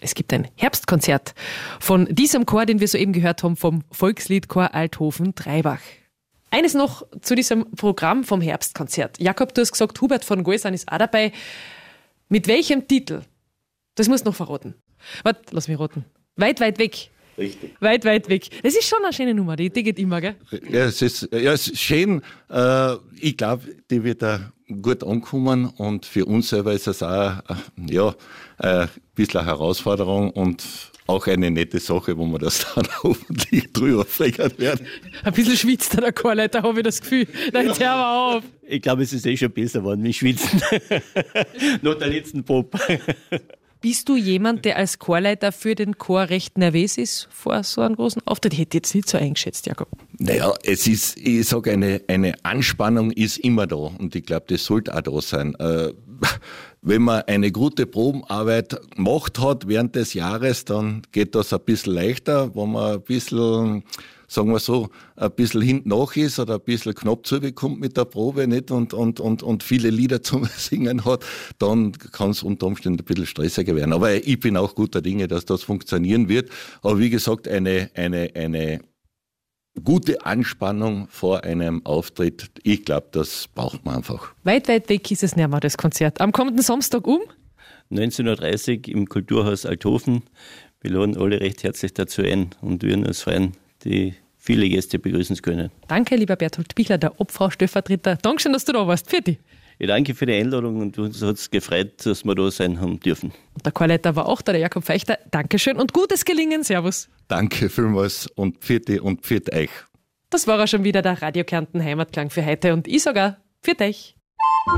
Es gibt ein Herbstkonzert von diesem Chor, den wir soeben gehört haben, vom Volksliedchor Althofen-Treibach. Eines noch zu diesem Programm vom Herbstkonzert. Jakob, du hast gesagt, Hubert von Goisern ist auch dabei. Mit welchem Titel? Das musst du noch verraten. Warte, lass mich raten. Weit, weit weg. Richtig. Weit, weit weg. Das ist schon eine schöne Nummer, die geht immer, gell? Ja, es ist schön. Ich glaube, die wird da gut ankommen und für uns selber ist es auch ein bisschen eine Herausforderung und auch eine nette Sache, wo wir das dann hoffentlich drüber fliegen werden. Ein bisschen schwitzt der Chorleiter, habe ich das Gefühl. Dann hör mal auf. Ich glaube, es ist schon besser geworden mit Schwitzen. Nach der letzten Pop. Bist du jemand, der als Chorleiter für den Chor recht nervös ist vor so einem großen Auftritt? Ich hätte jetzt nicht so eingeschätzt, Jakob. Naja, es ist, ich sage, eine Anspannung ist immer da und ich glaube, das sollte auch da sein. Wenn man eine gute Probenarbeit gemacht hat während des Jahres, dann geht das ein bisschen leichter, wenn man ein bisschen, sagen wir so, ein bisschen hinten nach ist oder ein bisschen knapp zubekommt mit der Probe nicht und viele Lieder zum Singen hat, dann kann es unter Umständen ein bisschen stressiger werden. Aber ich bin auch guter Dinge, dass das funktionieren wird. Aber wie gesagt, eine gute Anspannung vor einem Auftritt, ich glaube, das braucht man einfach. Weit, weit weg ist es nicht mehr, das Konzert. Am kommenden Samstag 19.30 Uhr im Kulturhaus Althofen. Wir laden alle recht herzlich dazu ein und würden uns freuen, die viele Gäste begrüßen zu können. Danke, lieber Berthold Bichler, der Obfrau-Stellvertreter. Dankeschön, dass du da warst. Für dich. Ich danke für die Einladung und uns hat es gefreut, dass wir da sein haben dürfen. Und der Chorleiter war auch da, der Jakob Feichter. Dankeschön und gutes Gelingen. Servus. Danke vielmals und pfiat euch. Das war auch schon wieder der Radio Kärnten Heimatklang für heute und ich sogar für dich.